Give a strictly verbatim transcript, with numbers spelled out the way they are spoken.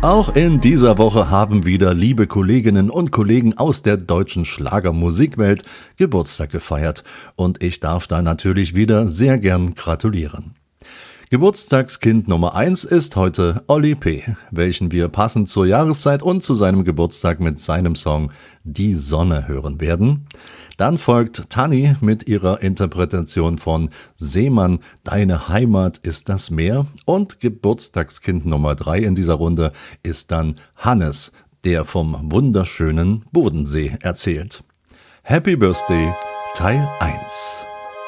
Auch in dieser Woche haben wieder liebe Kolleginnen und Kollegen aus der deutschen Schlagermusikwelt Geburtstag gefeiert und ich darf da natürlich wieder sehr gern gratulieren. Geburtstagskind Nummer eins ist heute Olli P., welchen wir passend zur Jahreszeit und zu seinem Geburtstag mit seinem Song Die Sonne hören werden. Dann folgt Tanni mit ihrer Interpretation von Seemann, deine Heimat ist das Meer. Und Geburtstagskind Nummer drei in dieser Runde ist dann Hannes, der vom wunderschönen Bodensee erzählt. Happy Birthday Teil eins.